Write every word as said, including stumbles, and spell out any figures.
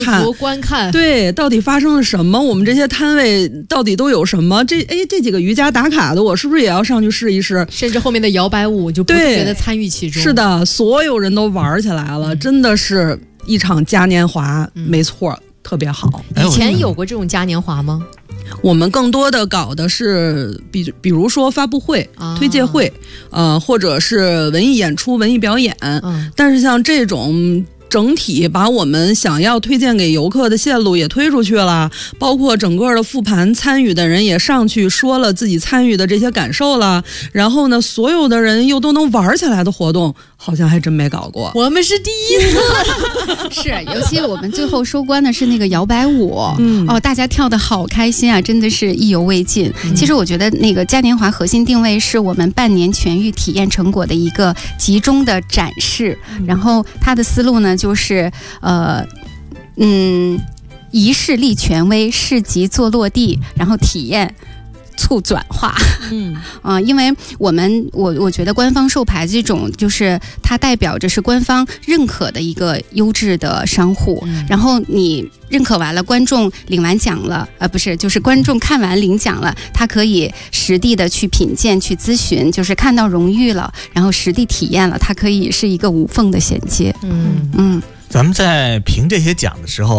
看观看， 对，到底发生了什么？我们这些摊位到底都有什么？这哎，这几个瑜伽打卡的，我是不是也要上去试一试？ 甚至后面的摇摆舞就不自觉的参与其中。 是的，所有人都玩起来了，嗯、真的是一场嘉年华，嗯、没错，特别好。 以前有过这种嘉年华吗？ 我们更多的搞的是比比如说发布会、啊、推介会，呃，或者是文艺演出、文艺表演。嗯、但是像这种。整体把我们想要推荐给游客的线路也推出去了，包括整个的复盘参与的人也上去说了自己参与的这些感受了，然后呢，所有的人又都能玩起来的活动，好像还真没搞过。 我们是第一次， 是，尤其我们最后收官的是那个摇摆舞，嗯、哦，大家跳得好开心啊，真的是意犹未尽。嗯、其实我觉得那个嘉年华核心定位是我们半年全域体验成果的一个集中的展示，嗯、然后它的思路呢。就是呃嗯，仪式立权威，市集做落地，然后体验促转化。嗯啊、呃，因为我们我我觉得官方授牌这种，就是它代表着是官方认可的一个优质的商户，嗯、然后你认可完了，观众领完奖了，呃，不是，就是观众看完领奖了，他可以实地的去品鉴、去咨询，就是看到荣誉了，然后实地体验了，它可以是一个无缝的衔接。嗯嗯， 咱们在评这些奖的时候。